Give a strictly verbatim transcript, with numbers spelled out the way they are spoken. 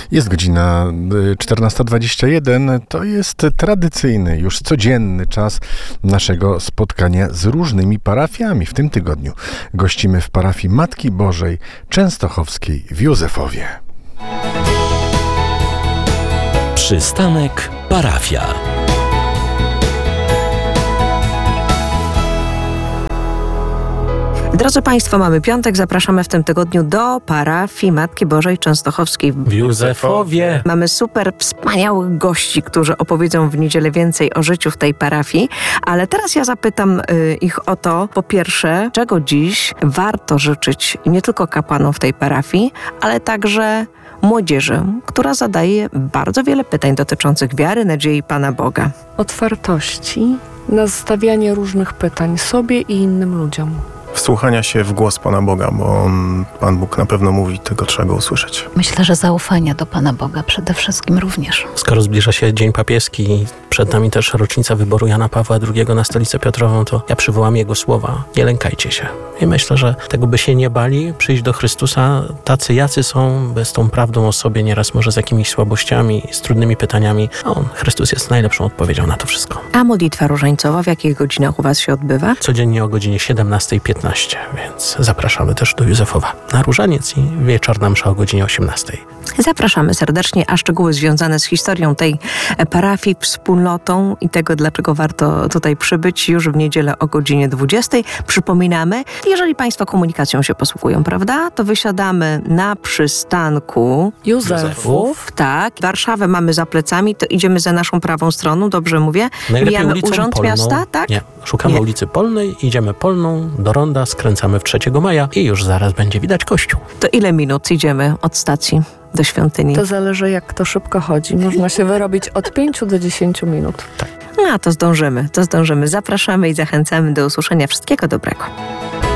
Jest godzina czternasta dwadzieścia jeden. To jest tradycyjny, już codzienny czas naszego spotkania z różnymi parafiami. W tym tygodniu gościmy w parafii Matki Bożej Częstochowskiej w Józefowie. Przystanek parafia. Drodzy Państwo, mamy piątek, zapraszamy w tym tygodniu do parafii Matki Bożej Częstochowskiej W Józefowie. Mamy super wspaniałych gości, którzy opowiedzą w niedzielę więcej o życiu w tej parafii, ale teraz ja zapytam y, ich o to, po pierwsze, czego dziś warto życzyć nie tylko kapłanom w tej parafii, ale także młodzieży, która zadaje bardzo wiele pytań dotyczących wiary, nadziei Pana Boga. Otwartości na stawianie różnych pytań sobie i innym ludziom. Wsłuchania się w głos Pana Boga, bo on, Pan Bóg na pewno mówi, tego trzeba go usłyszeć. Myślę, że zaufania do Pana Boga przede wszystkim również. Skoro zbliża się Dzień Papieski, przed nami też rocznica wyboru Jana Pawła drugiego na Stolicę Piotrową, to ja przywołam jego słowa: nie lękajcie się. I myślę, że tego by się nie bali, przyjść do Chrystusa tacy, jacy są, bez tą prawdą o sobie, nieraz może z jakimiś słabościami, z trudnymi pytaniami. A on, Chrystus, jest najlepszą odpowiedzią na to wszystko. A modlitwa różańcowa w jakich godzinach u Was się odbywa? Codziennie o godzinie siedemnastej piętnaście, więc zapraszamy też do Józefowa na różaniec i wieczorna msza o godzinie osiemnastej. Zapraszamy serdecznie, a szczegóły związane z historią tej parafii, wspólnotą i tego, dlaczego warto tutaj przybyć, już w niedzielę o godzinie dwudziestej. Przypominamy, jeżeli Państwo komunikacją się posługują, prawda, to wysiadamy na przystanku Józefów. Tak, Warszawę mamy za plecami, to idziemy za naszą prawą stroną, dobrze mówię? Najlepiej Mijamy ulicą Urząd Polną. Miasta, tak? Nie, szukamy Nie. ulicy Polnej, idziemy Polną do ronda, skręcamy w trzeciego maja i już zaraz będzie widać kościół. To ile minut idziemy od stacji do świątyni? To zależy, jak to szybko chodzi. Można się wyrobić od pięciu do dziesięciu minut. A, to zdążymy, to zdążymy. Zapraszamy i zachęcamy do usłyszenia. Wszystkiego dobrego.